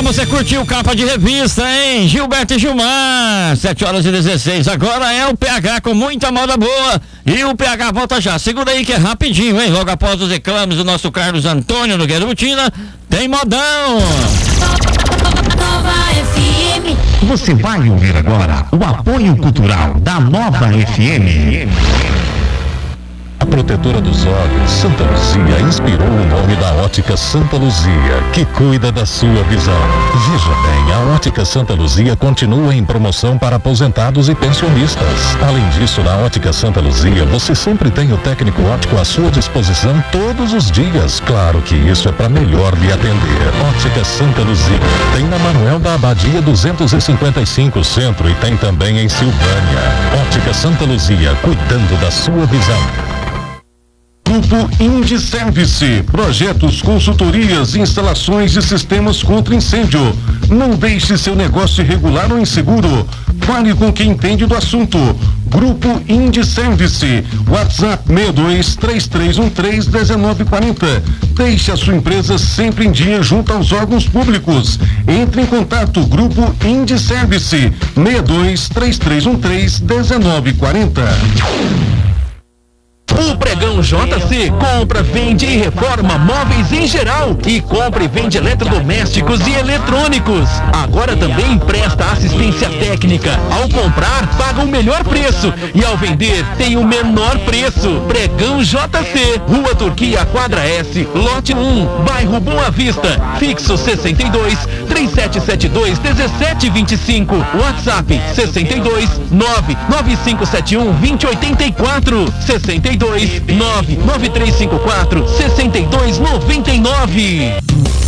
você curtiu capa de revista, hein? Gilberto e Gilmar, 7h16. Agora é o PH com muita moda boa. E o PH volta já. Segura aí que é rapidinho, hein? Logo após os reclames do nosso Carlos Antônio Nogueira Butina, tem modão. Você vai ouvir agora o apoio cultural da Nova FM. A protetora dos olhos, Santa Luzia, inspirou o nome da Ótica Santa Luzia, que cuida da sua visão. Veja bem, a Ótica Santa Luzia continua em promoção para aposentados e pensionistas. Além disso, na Ótica Santa Luzia, você sempre tem o técnico óptico à sua disposição todos os dias. Claro que isso é para melhor lhe atender. Ótica Santa Luzia. Tem na Manuel da Abadia 255 Centro e tem também em Silvânia. Ótica Santa Luzia, cuidando da sua visão. Grupo Indiservice, projetos, consultorias, instalações e sistemas contra incêndio. Não deixe seu negócio irregular ou inseguro. Fale com quem entende do assunto. Grupo Indiservice, WhatsApp 6233131940. Deixe a sua empresa sempre em dia junto aos órgãos públicos. Entre em contato, Grupo Indiservice, 6233131940. O Pregão JC compra, vende e reforma móveis em geral e compra e vende eletrodomésticos e eletrônicos. Agora também presta assistência técnica. Ao comprar, paga o melhor preço e ao vender, tem o menor preço. Pregão JC, Rua Turquia, Quadra S, Lote 1, Bairro Boa Vista, fixo 62 3772 1725, WhatsApp 62 99571 2084, 62 99354 6299.